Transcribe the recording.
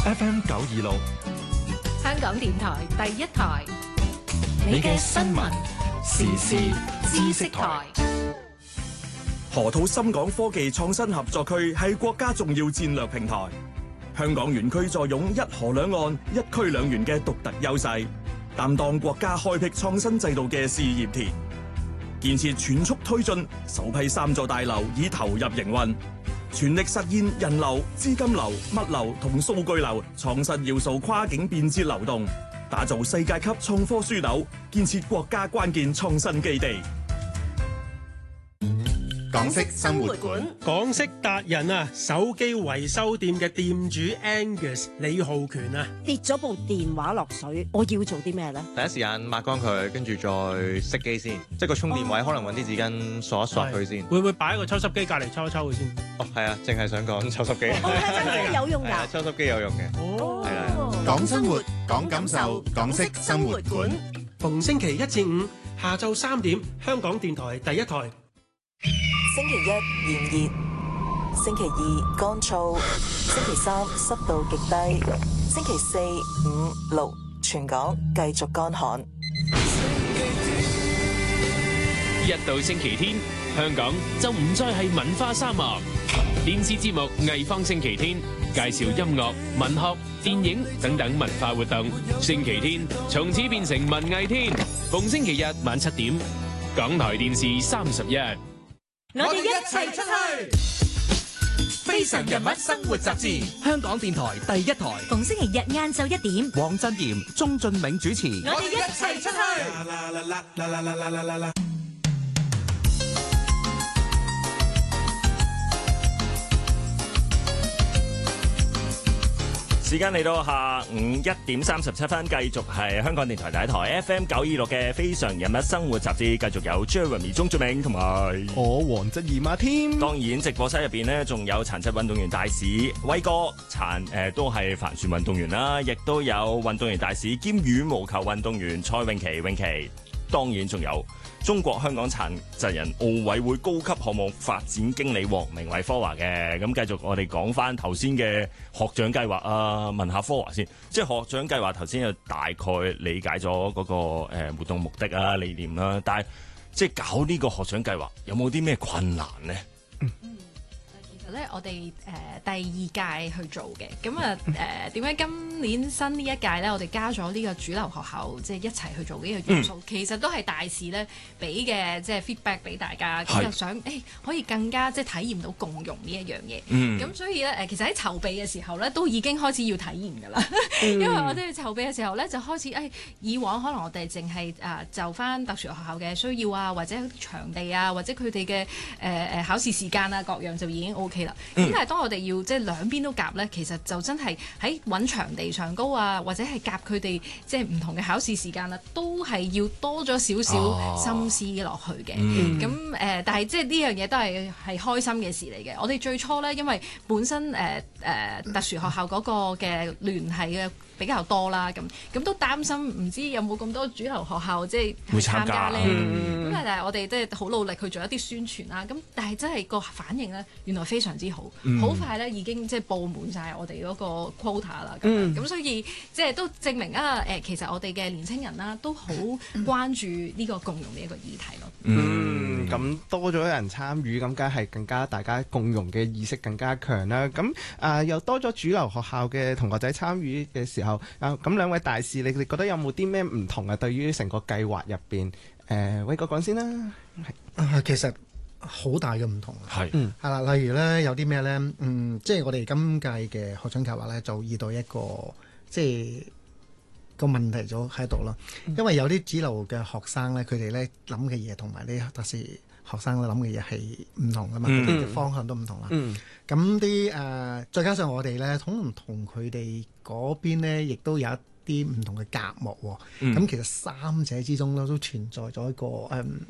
FM 926， 香港電台第一台，你嘅新聞時事知識台。 河套深港科技創新合作區係國家重要戰略平台。香港園區坐擁一河兩岸、一區兩園嘅獨特優勢，擔當國家開闢創新制度嘅試驗田。建設全速推進，首批3座大樓已投入營運，全力實現人流、資金流、物流同數據流創新要素跨境便捷流動，打造世界級創科樞紐，建設國家關鍵創新基地。 港式生活館， 港式達人啊，手機維修店嘅店主 Angus 李浩權啊， 跌咗部電話落水，我要做啲咩咧？ 第一時間抹乾佢，跟住再熄機先，即係個充電位可能揾啲紙巾索一索佢先。 會唔會擺喺個抽濕機隔離抽一抽佢先？ 哦，係啊，淨係想講抽濕機。 真係有用㗎。 抽濕機有用嘅。 哦， 係啦。 講生活，講感受，港式生活館。 逢星期1至5下晝3點，香港電台第一台。 星期一炎熱，星期二乾燥，星期三濕度極低，星期四、五、六全港繼續乾旱。 一到星期天，香港就唔再係文化沙漠。電視節目《藝方星期天》介紹音樂、文學、電影等等文化活動。星期天從此變成文藝天。逢星期日晚7點，港台電視31。 我哋一齊出去！非常人物生活雜誌，香港電台第一台， 逢星期日晏晝1點， 黃振賢、鍾俊銘主持。 我哋一齊出去！ 時間嚟到下午1點37分，繼續係香港電台第一台 FM 926嘅非常人物生活雜誌，繼續有 Jeremy 鍾俊銘同埋我黃振義馬添。 當然直播室入邊呢，仲有殘疾運動員大使威哥，都係帆船運動員啦，亦都有運動員大使兼羽毛球運動員蔡詠琪，當然仲有中國香港殘疾人奧委會高級項目發展經理黃明偉科華嘅。咁繼續我哋講翻頭先嘅學長計劃啊，問下科華先，即係學長計劃頭先就大概理解咗嗰個活動目的啊、理念啦，但係即係搞呢個學長計劃有冇啲咩困難呢？ 其實咧，我哋第2屆去做嘅，咁啊點解今年新呢一屆咧，我哋加咗呢個主流學校即係一齊去做呢個元素，其實都係大使咧俾嘅即係 feedback 俾大家，咁就想可以更加即係體驗到共融呢一樣嘢。咁所以咧其實喺籌備嘅時候咧，都已經開始要體驗㗎啦。因為我哋籌備嘅時候咧，就開始以往可能我哋淨係就翻特殊學校嘅需要啊，或者場地啊，或者佢哋嘅考試時間啊，各樣就已經 OK。咁但係當我哋要即係兩邊都夾咧，其實就真係喺揾場地上高啊，或者係夾佢哋即係唔同嘅考試時間啦，都係要多咗少少心思落去嘅。咁但係即係呢樣嘢都係開心嘅事嚟嘅。我哋最初咧，因為本身特殊學校嗰個嘅聯繫嘅比較多啦，咁都擔心唔知有冇咁多主流學校即係去參加咧。咁但係我哋即係好努力去做一啲宣傳啦。咁但係真係個反應咧，原來非常之好，好快咧已經即係佈滿晒我哋嗰個 quota 啦。咁所以即係都證明其實我哋嘅年青人啦都好關注呢個共融嘅一個議題咯。 咁多咗人參與，咁梗係更加大家共融嘅意識更加強啦。咁又多咗主流學校嘅同學仔參與嘅時候，咁兩位大使，你哋覺得有冇啲咩唔同啊？對於成個計劃入邊，威哥講先啦。 其實好大嘅唔同係啦，例如咧有啲咩咧，即係我哋今屆嘅學長計劃咧，就遇到一個即係個問題咗喺度啦。因為有啲主流嘅學生咧，佢哋咧諗嘅嘢同埋啲特殊學生咧諗嘅嘢係唔同噶嘛，佢哋嘅方向都唔同啦。咁啲再加上我哋咧，同佢哋嗰邊咧，亦都有一啲唔同嘅隔膜喎。咁其實三者之中咧都存在咗一個